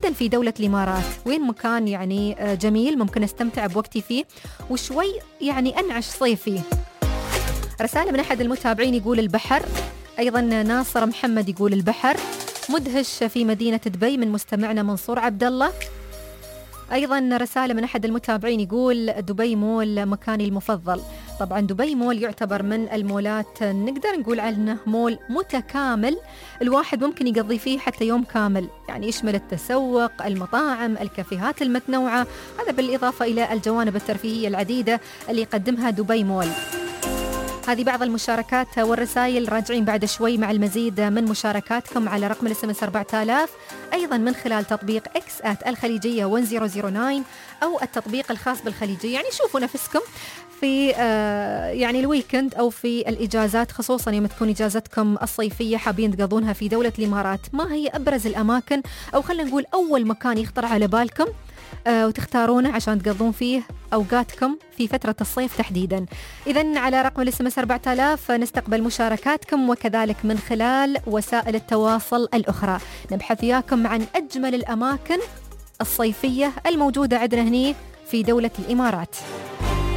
تحديدا في دولة الإمارات، وين مكان يعني جميل ممكن استمتع بوقتي فيه وشوي يعني أنعش صيفي. رسالة من أحد المتابعين يقول البحر. أيضا ناصر محمد يقول البحر. مدهش في مدينة دبي من مستمعنا منصور عبد الله. أيضا رسالة من أحد المتابعين يقول دبي مول مكاني المفضل. طبعا دبي مول يعتبر من المولات نقدر نقول عنه مول متكامل، الواحد ممكن يقضي فيه حتى يوم كامل، يعني يشمل التسوق، المطاعم، الكافيهات المتنوعة، هذا بالإضافة إلى الجوانب الترفيهية العديدة اللي يقدمها دبي مول. هذه بعض المشاركات والرسائل، راجعين بعد شوي مع المزيد من مشاركاتكم على رقم الSMS 4000، أيضا من خلال تطبيق @الخليجية 1009 أو التطبيق الخاص بالخليجية. يعني شوفوا نفسكم في يعني الويكند أو في الإجازات، خصوصا يوم تكون إجازتكم الصيفية حابين تقضونها في دولة الإمارات. ما هي أبرز الأماكن أو خلينا نقول أول مكان يخطر على بالكم وتختارونه عشان تقضون فيه أوقاتكم في فترة الصيف تحديدا؟ إذن على رقم الSMS 4000 نستقبل مشاركاتكم، وكذلك من خلال وسائل التواصل الأخرى نبحث وياكم عن أجمل الأماكن الصيفية الموجودة عندنا هنا في دولة الإمارات.